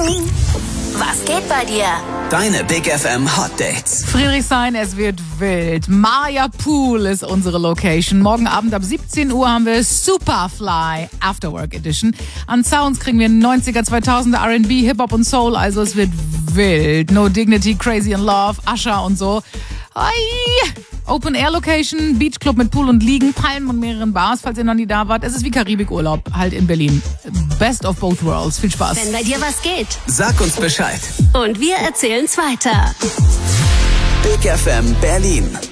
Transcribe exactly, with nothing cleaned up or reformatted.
Was geht bei dir? Deine Big F M Hot Dates. Friedrichshain, es wird wild. Maya Pool ist unsere Location. Morgen Abend ab siebzehn Uhr haben wir Superfly Afterwork Edition. An Sounds kriegen wir neunziger, zweitausender R and B, Hip-Hop und Soul. Also es wird wild. No Dignity, Crazy in Love, Usher und so. Ai. Open Air Location, Beachclub mit Pool und Liegen, Palmen und mehreren Bars, falls ihr noch nie da wart. Es ist wie Karibikurlaub, halt in Berlin. Best of both worlds. Viel Spaß. Wenn bei dir was geht. Sag uns Bescheid. Und wir erzählen's weiter. Big F M Berlin.